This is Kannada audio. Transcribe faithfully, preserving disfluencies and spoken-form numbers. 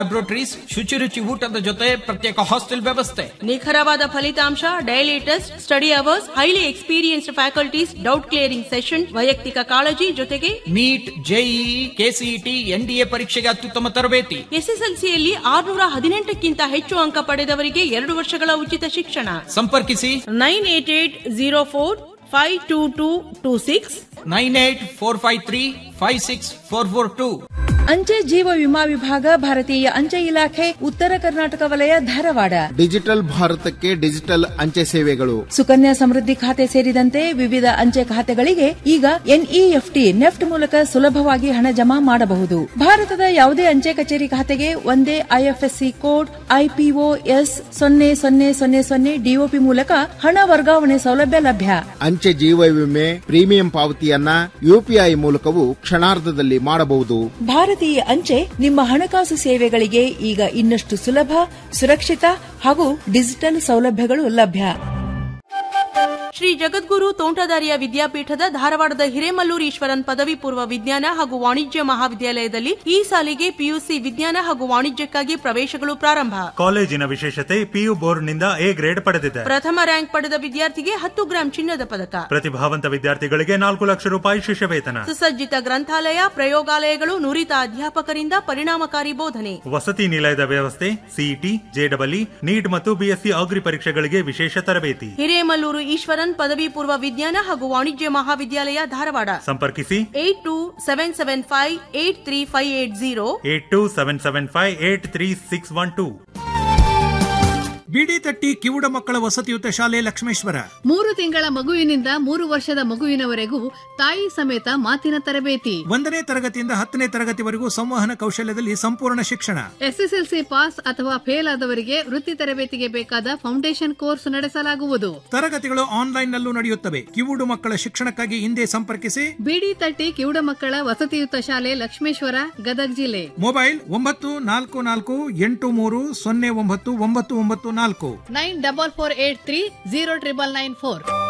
ಲ್ಯಾಬ್ರೋಟರೀಸ್, ಶುಚಿ ರುಚಿ ಊಟದ ಜೊತೆ ಪ್ರತ್ಯೇಕ ಹಾಸ್ಟೆಲ್ ವ್ಯವಸ್ಥೆ, ನಿಖರವಾದ ಫಲಿತಾಂಶ, daily test, study hours, highly experienced faculties, doubt clearing session, ವೈಯಕ್ತಿಕ ಕಾಳಜಿ ಜೊತೆಗೆ ನೀಟ್, ಜೆಇಇ, ಕೆಸಿಇಟಿ, ಎನ್ಡಿಎ ಪರೀಕ್ಷೆಗೆ ಅತ್ಯುತ್ತಮ ತರಬೇತಿ. ಎಸ್ಎಸ್ಎಲ್ಸಿಯಲ್ಲಿ ಆರ್ನೂರ ಹದಿನೆಂಟಕ್ಕಿಂತ ಹೆಚ್ಚು ಅಂಕ ಪಡೆದವರಿಗೆ ಎರಡು ವರ್ಷಗಳ ಉಚಿತ ಶಿಕ್ಷಣ. ಸಂಪರ್ಕಿಸಿ nine eight eight zero four five two two two six nine eight four five three five six four four two. ಅಂಚೆ ಜೀವ ವಿಮಾ ವಿಭಾಗ, ಭಾರತೀಯ ಅಂಚೆ ಇಲಾಖೆ, ಉತ್ತರ ಕರ್ನಾಟಕ ವಲಯ, ಧಾರವಾಡ. ಡಿಜಿಟಲ್ ಭಾರತಕ್ಕೆ ಡಿಜಿಟಲ್ ಅಂಚೆ ಸೇವೆಗಳು. ಸುಕನ್ಯಾ ಸಮೃದ್ಧಿ ಖಾತೆ ಸೇರಿದಂತೆ ವಿವಿಧ ಅಂಚೆ ಖಾತೆಗಳಿಗೆ ಈಗ ಎನ್ಇಎಫ್ಟಿ ನೆಫ್ಟ್ ಮೂಲಕ ಸುಲಭವಾಗಿ ಹಣ ಜಮಾ ಮಾಡಬಹುದು. ಭಾರತದ ಯಾವುದೇ ಅಂಚೆ ಕಚೇರಿ ಖಾತೆಗೆ ಒಂದೇ ಐಎಫ್ಎಸ್ಸಿ ಕೋಡ್, ಐಪಿಒ ಎಸ್ ಸೊನ್ನೆ ಸೊನ್ನೆ ಸೊನ್ನೆ ಸೊನ್ನೆ ಡಿಒಪಿ ಮೂಲಕ ಹಣ ವರ್ಗಾವಣೆ ಸೌಲಭ್ಯ ಲಭ್ಯ. ಅಂಚೆ ಜೀವ ವಿಮೆ ಪ್ರೀಮಿಯಂ ಪಾವತಿಯನ್ನ ಯುಪಿಐ ಮೂಲಕವೂ ಕ್ಷಣಾರ್ಧದಲ್ಲಿ ಮಾಡಬಹುದು. ಭಾರತೀಯ ಅಂಚೆ ನಿಮ್ಮ ಹಣಕಾಸು ಸೇವೆಗಳಿಗೆ ಈಗ ಇನ್ನಷ್ಟು ಸುಲಭ, ಸುರಕ್ಷಿತ ಹಾಗೂ ಡಿಜಿಟಲ್ ಸೌಲಭ್ಯಗಳು ಲಭ್ಯ. ಶ್ರೀ ಜಗದ್ಗುರು ತೋಂಟದಾರ್ಯ ವಿದ್ಯಾಪೀಠದ ಧಾರವಾಡದ ಹಿರೇಮಲ್ಲೂರು ಈಶ್ವರನ್ ಪದವಿ ಪೂರ್ವ ವಿಜ್ಞಾನ ಹಾಗೂ ವಾಣಿಜ್ಯ ಮಹಾವಿದ್ಯಾಲಯದಲ್ಲಿ ಈ ಸಾಲಿಗೆ ಪಿಯುಸಿ ವಿಜ್ಞಾನ ಹಾಗೂ ವಾಣಿಜ್ಯಕ್ಕಾಗಿ ಪ್ರವೇಶಗಳು ಪ್ರಾರಂಭ. ಕಾಲೇಜಿನ ವಿಶೇಷತೆ ಪಿಯು ಬೋರ್ಡ್ನಿಂದ ಎ ಗ್ರೇಡ್ ಪಡೆದಿದೆ. ಪ್ರಥಮ ರ್ಯಾಂಕ್ ಪಡೆದ ವಿದ್ಯಾರ್ಥಿಗೆ ಹತ್ತು ಗ್ರಾಂ ಚಿನ್ನದ ಪದಕ. ಪ್ರತಿಭಾವಂತ ವಿದ್ಯಾರ್ಥಿಗಳಿಗೆ ನಾಲ್ಕು ಲಕ್ಷ ರೂಪಾಯಿ ಶಿಷ್ಯ ವೇತನ. ಸುಸಜ್ಜಿತ ಗ್ರಂಥಾಲಯ, ಪ್ರಯೋಗಾಲಯಗಳು, ನುರಿತ ಅಧ್ಯಾಪಕರಿಂದ ಪರಿಣಾಮಕಾರಿ ಬೋಧನೆ. ವಸತಿ ನಿಲಯದ ವ್ಯವಸ್ಥೆ, ಸಿಇಟಿ, ಜೆಡಬ್ಲ್ಇ, ನೀಟ್ ಮತ್ತು ಬಿಎಸ್ಸಿ ಅಗ್ರಿ ಪರೀಕ್ಷೆಗಳಿಗೆ ವಿಶೇಷ ತರಬೇತಿ. ಹಿರೇಮಲ್ಲೂರು ಈಶ್ವರನ್ ಪದವಿ ಪೂರ್ವ ವಿಜ್ಞಾನ ಹಾಗೂ ವಾಣಿಜ್ಯ ಮಹಾವಿದ್ಯಾಲಯ, ಧಾರವಾಡ. ಸಂಪರ್ಕಿಸಿ eight two seven seven five eight three five eight zero eight two seven seven five eight three six one two. ಬಿಡಿ ತಟ್ಟಿ ಕಿವುಡ ಮಕ್ಕಳ ವಸತಿಯುತ ಶಾಲೆ ಲಕ್ಷ್ಮೇಶ್ವರ. ಮೂರು ತಿಂಗಳ ಮಗುವಿನಿಂದ ಮೂರು ವರ್ಷದ ಮಗುವಿನವರೆಗೂ ತಾಯಿ ಸಮೇತ ಮಾತಿನ ತರಬೇತಿ. ಒಂದನೇ ತರಗತಿಯಿಂದ ಹತ್ತನೇ ತರಗತಿವರೆಗೂ ಸಂವಹನ ಕೌಶಲ್ಯದಲ್ಲಿ ಸಂಪೂರ್ಣ ಶಿಕ್ಷಣ. ಎಸ್ಎಸ್ಎಲ್ಸಿ ಪಾಸ್ ಅಥವಾ ಫೇಲ್ ಆದವರಿಗೆ ವೃತ್ತಿ ತರಬೇತಿಗೆ ಬೇಕಾದ ಫೌಂಡೇಶನ್ ಕೋರ್ಸ್ ನಡೆಸಲಾಗುವುದು. ತರಗತಿಗಳು ಆನ್ಲೈನ್ ನಲ್ಲೂ ನಡೆಯುತ್ತವೆ. ಕಿವುಡು ಮಕ್ಕಳ ಶಿಕ್ಷಣಕ್ಕಾಗಿ ಹಿಂದೆ ಸಂಪರ್ಕಿಸಿ. ಬಿಡಿ ತಟ್ಟಿ ಕಿವುಡ ಮಕ್ಕಳ ವಸತಿಯುತ ಶಾಲೆ ಲಕ್ಷ್ಮೇಶ್ವರ, ಗದಗ ಜಿಲ್ಲೆ. ಮೊಬೈಲ್ ಒಂಬತ್ತು ನಾಲ್ಕು ನಾಲ್ಕು ಎಂಟು ಮೂರು ಸೊನ್ನೆ ಒಂಬತ್ತು ಒಂಬತ್ತು ಒಂಬತ್ತು ನಾಲ್ಕು nine double four eight three zero triple nine four.